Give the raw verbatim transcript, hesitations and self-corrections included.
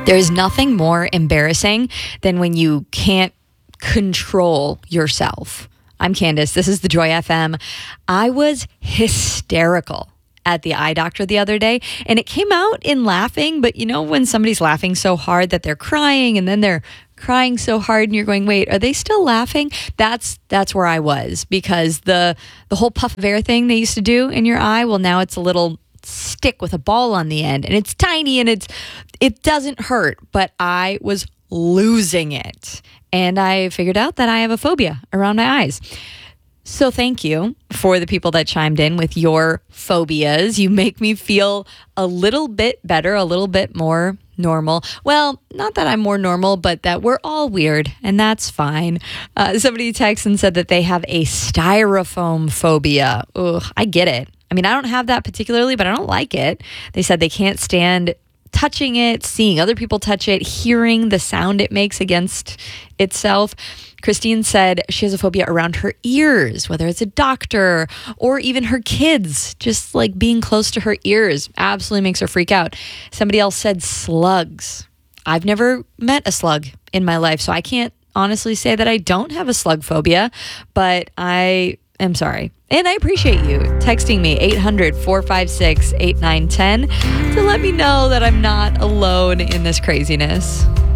There's nothing more embarrassing than when you can't control yourself. I'm Candace. This is the Joy F M. I was hysterical at the eye doctor the other day, and it came out in laughing. But you know, when somebody's laughing so hard that they're crying, and then they're crying so hard and you're going, wait, are they still laughing? That's that's where I was, because the the whole puff of air thing they used to do in your eye, well, now it's a little stick with a ball on the end, and it's tiny, and it's it doesn't hurt, but I was losing it. And I figured out that I have a phobia around my eyes. So thank you for the people that chimed in with your phobias. You make me feel a little bit better, a little bit more normal. Well, not that I'm more normal, but that we're all weird, and that's fine. Uh, somebody texted and said that they have a styrofoam phobia. Ugh, I get it. I mean, I don't have that particularly, but I don't like it. They said they can't stand touching it, seeing other people touch it, hearing the sound it makes against itself. Christine said she has a phobia around her ears, whether it's a doctor or even her kids. Just like being close to her ears absolutely makes her freak out. Somebody else said slugs. I've never met a slug in my life, so I can't honestly say that I don't have a slug phobia, but I am sorry. And I appreciate you texting me eight hundred, four five six, eight nine one zero to let me know that I'm not alone in this craziness.